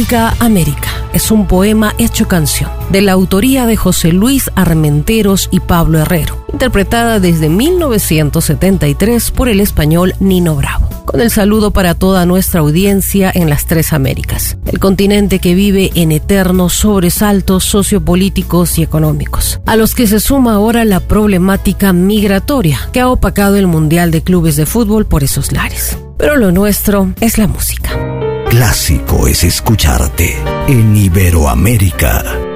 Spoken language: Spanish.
América es un poema hecho canción, de la autoría de José Luis Armenteros y Pablo Herrero, interpretada desde 1973 por el español Nino Bravo. Con el saludo para toda nuestra audiencia en las tres Américas, el continente que vive en eternos sobresaltos sociopolíticos y económicos, a los que se suma ahora la problemática migratoria que ha opacado el Mundial de Clubes de Fútbol por esos lares. Pero lo nuestro es la música. Clásico es escucharte en Iberoamérica.